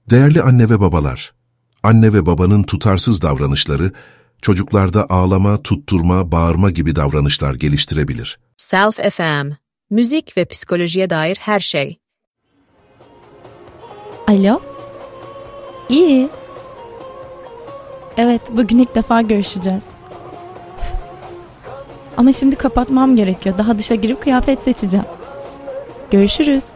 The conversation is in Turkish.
Değerli anne ve babalar, anne ve babanın tutarsız davranışları, çocuklarda ağlama, tutturma, bağırma gibi davranışlar geliştirebilir. Self FM, müzik ve psikolojiye dair her şey. Alo? İyi. Evet, bugün ilk defa görüşeceğiz. Ama şimdi kapatmam gerekiyor. Daha dışa girip kıyafet seçeceğim. Görüşürüz.